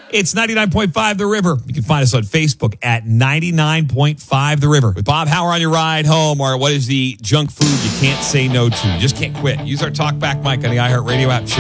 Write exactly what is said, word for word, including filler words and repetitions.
It's ninety-nine point five The River. You can find us on Facebook at ninety-nine point five The River. With Bob Hauer on your ride home, or what is the junk food you can't say no to? You just can't quit. Use our TalkBack mic on the iHeartRadio app.